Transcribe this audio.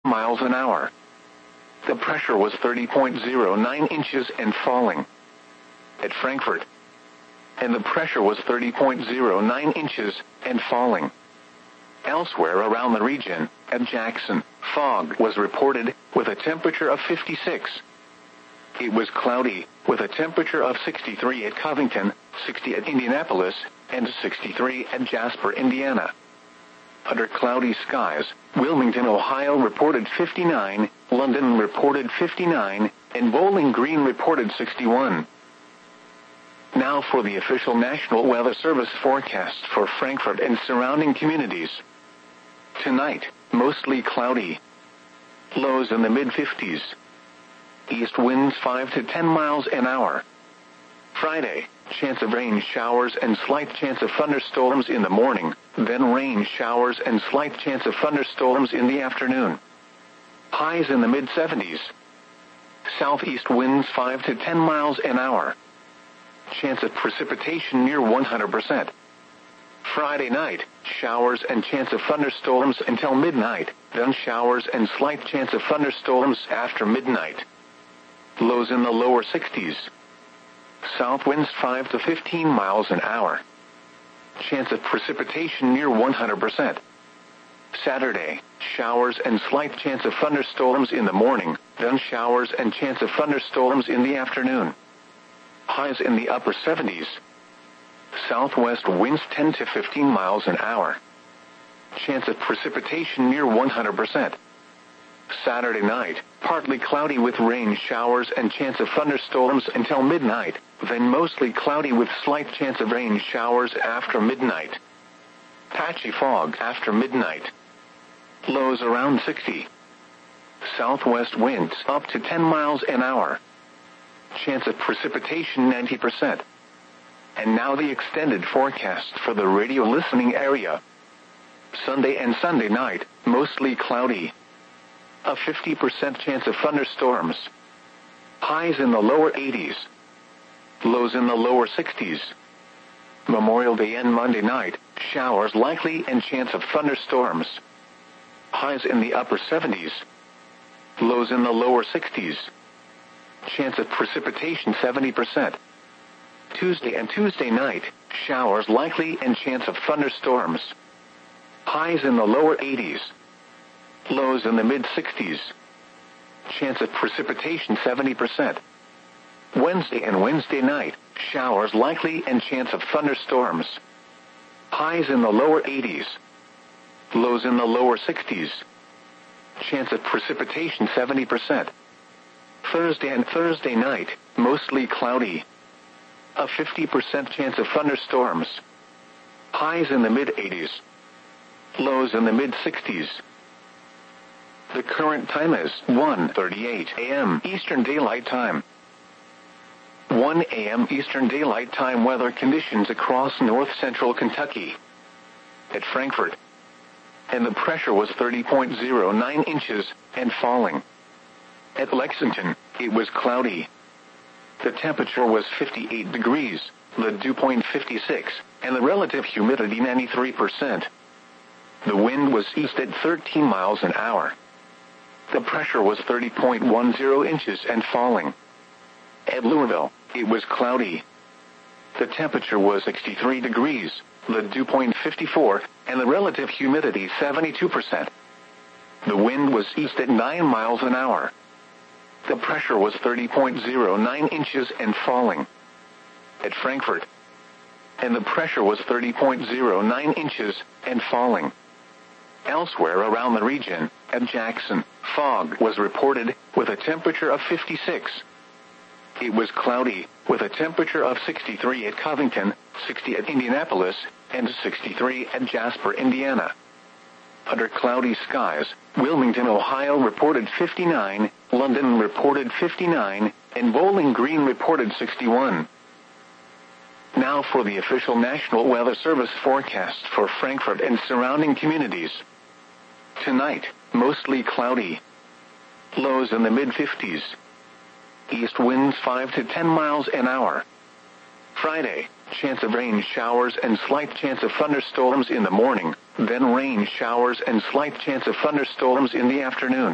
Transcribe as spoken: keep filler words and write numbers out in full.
miles an hour. The pressure was thirty point zero nine inches and falling. At Frankfurt. And the pressure was thirty point zero nine inches and falling. Elsewhere around the region, at Jackson, fog was reported, with a temperature of fifty-six. It was cloudy, with a temperature of sixty-three at Covington, sixty at Indianapolis, and sixty-three at Jasper, Indiana. Under cloudy skies, Wilmington, Ohio reported fifty-nine, London reported fifty-nine, and Bowling Green reported sixty-one. Now for the official National Weather Service forecast for Frankfurt and surrounding communities. Tonight, mostly cloudy. Lows in the mid-fifties. East winds five to ten miles an hour. Friday, chance of rain showers and slight chance of thunderstorms in the morning, then rain showers and slight chance of thunderstorms in the afternoon. Highs in the mid-seventies. Southeast winds five to ten miles an hour. Chance of precipitation near one hundred percent. Friday night, showers and chance of thunderstorms until midnight, then showers and slight chance of thunderstorms after midnight. Lows in the lower sixties. South winds five to fifteen miles an hour. Chance of precipitation near one hundred percent. Saturday, showers and slight chance of thunderstorms in the morning, then showers and chance of thunderstorms in the afternoon. Highs in the upper seventies. Southwest winds ten to fifteen miles an hour. Chance of precipitation near one hundred percent. Saturday night, partly cloudy with rain showers and chance of thunderstorms until midnight, then mostly cloudy with slight chance of rain showers after midnight. Patchy fog after midnight. Lows around sixty. Southwest winds up to ten miles an hour. Chance of precipitation ninety percent. And now the extended forecast for the radio listening area. Sunday and Sunday night, mostly cloudy. A fifty percent chance of thunderstorms. Highs in the lower eighties. Lows in the lower sixties. Memorial Day and Monday night, showers likely and chance of thunderstorms. Highs in the upper seventies. Lows in the lower sixties. Chance of precipitation seventy percent. Tuesday and Tuesday night, showers likely and chance of thunderstorms. Highs in the lower eighties. Lows in the mid-sixties. Chance of precipitation seventy percent. Wednesday and Wednesday night, showers likely and chance of thunderstorms. Highs in the lower eighties. Lows in the lower sixties. Chance of precipitation seventy percent. Thursday and Thursday night, mostly cloudy. A fifty percent chance of thunderstorms. Highs in the mid-eighties. Lows in the mid-sixties. The current time is one thirty-eight a m Eastern Daylight Time. one a m Eastern Daylight Time weather conditions across north-central Kentucky. At Frankfurt. And the pressure was thirty point zero nine inches and falling. At Lexington, it was cloudy. The temperature was fifty-eight degrees, the dew point fifty-six, and the relative humidity ninety-three percent. The wind was east at thirteen miles an hour. The pressure was thirty point one zero inches and falling. At Louisville, it was cloudy. The temperature was sixty-three degrees, the dew point fifty-four, and the relative humidity seventy-two percent. The wind was east at nine miles an hour. The pressure was thirty point zero nine inches and falling. At Frankfurt. And the pressure was thirty point zero nine inches and falling. Elsewhere around the region, at Jackson, fog was reported, with a temperature of fifty-six. It was cloudy, with a temperature of sixty-three at Covington, sixty at Indianapolis, and sixty-three at Jasper, Indiana. Under cloudy skies, Wilmington, Ohio reported fifty-nine, London reported fifty-nine, and Bowling Green reported sixty-one. Now for the official National Weather Service forecast for Frankfurt and surrounding communities. Tonight, mostly cloudy. Lows in the mid-fifties. East winds five to ten miles an hour. Friday, chance of rain showers and slight chance of thunderstorms in the morning, then rain showers and slight chance of thunderstorms in the afternoon.